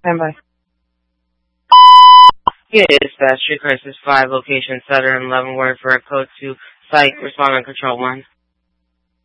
Stand by. It is Dispatch, Crisis 5, location Southern, Leavenworth, for a code 2, Psych, respond on control 1.